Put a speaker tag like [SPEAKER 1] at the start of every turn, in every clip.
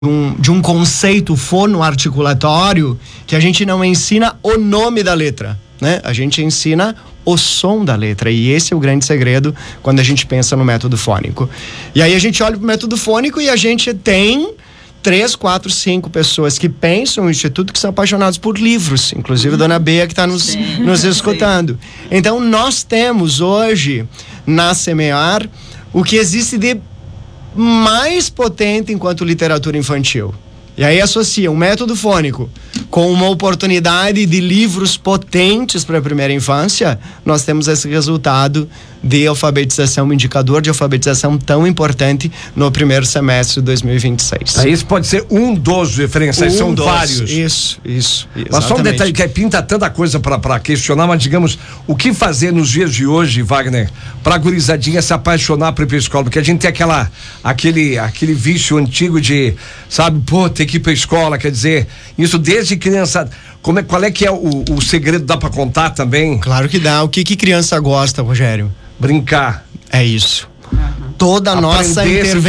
[SPEAKER 1] de um conceito fonoarticulatório que a gente não ensina o nome da letra, né? A gente ensina o som da letra, e esse é o grande segredo quando a gente pensa no método fônico. E aí a gente olha pro método fônico e a gente tem 3, 4, 5 pessoas que pensam no Instituto que são apaixonados por livros, inclusive a Dona Bea que está nos escutando. Então nós temos hoje na Semear o que existe de mais potente enquanto literatura infantil. E aí associa um método fônico com uma oportunidade de livros potentes para a primeira infância, nós temos esse resultado de alfabetização, um indicador de alfabetização tão importante no primeiro semestre de 2026.
[SPEAKER 2] Esse pode ser um dos referenciais, são vários.
[SPEAKER 1] Isso.
[SPEAKER 2] Mas só um detalhe, que pinta tanta coisa para questionar, mas digamos, o que fazer nos dias de hoje, Wagner, pra gurizadinha se apaixonar por ir pra escola? Porque a gente tem aquele vício antigo de, sabe, ter que ir pra escola, quer dizer, isso desde criança. Qual é que é o segredo? Dá pra contar também?
[SPEAKER 1] Claro que dá. O que criança gosta, Rogério?
[SPEAKER 2] Brincar.
[SPEAKER 1] É isso. Toda a nossa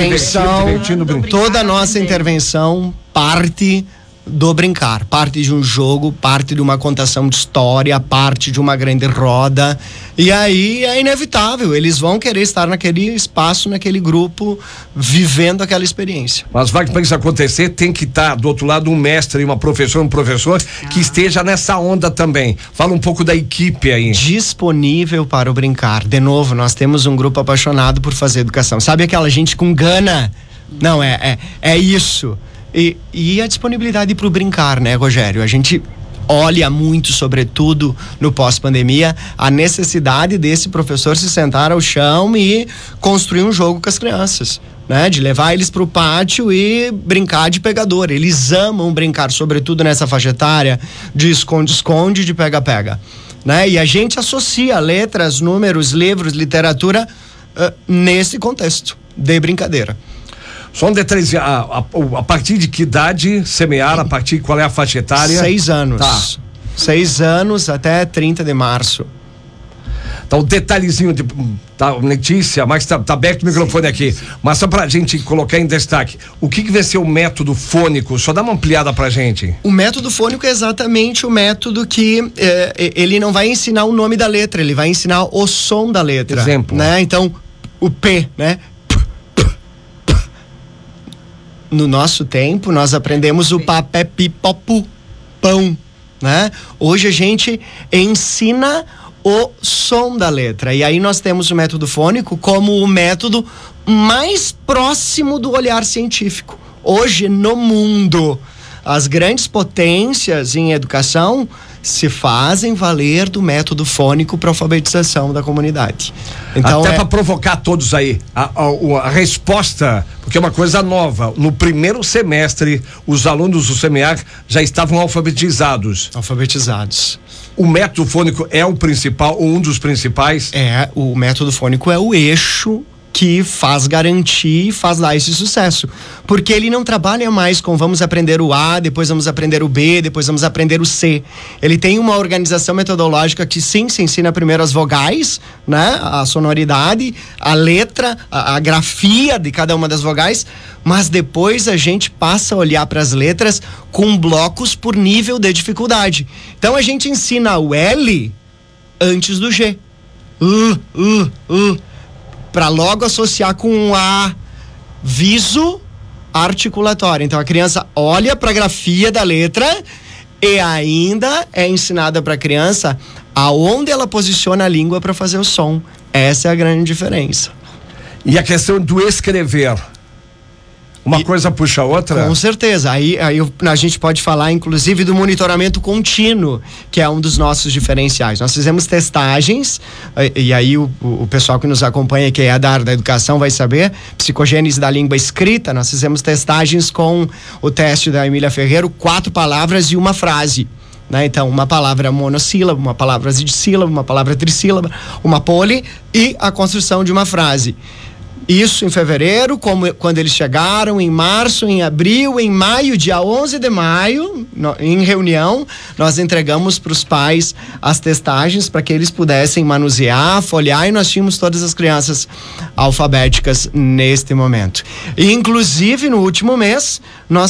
[SPEAKER 1] intervenção parte do brincar, parte de um jogo, parte de uma contação de história, parte de uma grande roda, e aí é inevitável, eles vão querer estar naquele espaço, naquele grupo, vivendo aquela experiência.
[SPEAKER 2] Mas vai que para isso acontecer, tem que estar do outro lado um mestre, um professor que esteja nessa onda também. Fala um pouco da equipe aí.
[SPEAKER 1] Disponível para o brincar. De novo, nós temos um grupo apaixonado por fazer educação. Sabe aquela gente com gana? Não, é isso. E a disponibilidade para o brincar, né, Rogério? A gente olha muito, sobretudo no pós-pandemia, a necessidade desse professor se sentar ao chão e construir um jogo com as crianças, né? De levar eles para o pátio e brincar de pegador. Eles amam brincar, sobretudo nessa faixa etária, de esconde-esconde, de pega-pega, né? E a gente associa letras, números, livros, literatura nesse contexto de brincadeira.
[SPEAKER 2] Só um detalhe, a partir de que idade Semear, a partir qual é a faixa etária?
[SPEAKER 1] 6 anos.
[SPEAKER 2] Tá.
[SPEAKER 1] 6 anos até 30 de março.
[SPEAKER 2] Tá, um detalhezinho tá, Letícia, mas tá aberto o microfone aqui. Mas só pra gente colocar em destaque, o que vai ser o método fônico? Só dá uma ampliada pra gente.
[SPEAKER 1] O método fônico é exatamente o método que ele não vai ensinar o nome da letra, ele vai ensinar o som da letra.
[SPEAKER 2] Exemplo.
[SPEAKER 1] Né? Então, o P, né? No nosso tempo, nós aprendemos o papé, pipopu, pão, né? Hoje a gente ensina o som da letra. E aí nós temos o método fônico como o método mais próximo do olhar científico. Hoje, no mundo, as grandes potências em educação se fazem valer do método fônico para alfabetização da comunidade. Então,
[SPEAKER 2] até para provocar todos aí, a resposta, porque é uma coisa nova. No primeiro semestre, os alunos do Semear já estavam alfabetizados. O método fônico é o principal, ou um dos principais?
[SPEAKER 1] O método fônico é o eixo que faz garantir, faz dar esse sucesso, porque ele não trabalha mais com vamos aprender o A, depois vamos aprender o B, depois vamos aprender o C. Ele tem uma organização metodológica que sim, se ensina primeiro as vogais, né, a sonoridade, a letra, a grafia de cada uma das vogais, mas depois a gente passa a olhar para as letras com blocos por nível de dificuldade. Então a gente ensina o L antes do G, para logo associar com um A, viso articulatório. Então a criança olha para a grafia da letra e ainda é ensinada para a criança aonde ela posiciona a língua para fazer o som. Essa é a grande diferença.
[SPEAKER 2] E a questão do escrever, uma coisa puxa a outra?
[SPEAKER 1] Com certeza. Aí a gente pode falar, inclusive, do monitoramento contínuo, que é um dos nossos diferenciais. Nós fizemos testagens, e aí o pessoal que nos acompanha, que é da área da educação, vai saber, psicogênese da língua escrita. Nós fizemos testagens com o teste da Emília Ferreiro, 4 palavras e uma frase. Né? Então, uma palavra monossílaba, uma palavra dissílaba, uma palavra trissílaba, uma poli e a construção de uma frase. Isso em fevereiro, quando eles chegaram, em março, em abril, em maio, dia 11 de maio, em reunião, nós entregamos para os pais as testagens para que eles pudessem manusear, folhear, e nós tínhamos todas as crianças alfabéticas neste momento. E, inclusive, no último mês, nós